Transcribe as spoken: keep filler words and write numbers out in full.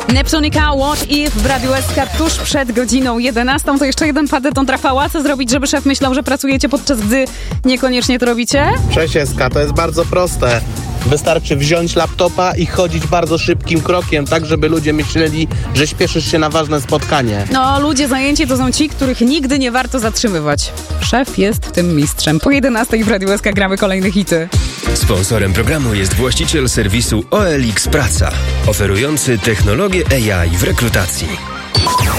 Neptunika, What If w Radiu S K tuż przed godziną jedenastą. To jeszcze jeden padeton trafała. Co zrobić, żeby szef myślał, że pracujecie, podczas gdy niekoniecznie to robicie? Cześć S K, to jest bardzo proste. Wystarczy wziąć laptopa i chodzić bardzo szybkim krokiem, tak żeby ludzie myśleli, że śpieszysz się na ważne spotkanie. No, ludzie zajęci to są ci, których nigdy nie warto zatrzymywać. Szef jest w tym mistrzem. Po jedenastej w Radiu S K gramy kolejne hity. Sponsorem programu jest właściciel serwisu O L X Praca, oferujący technologię A I w rekrutacji.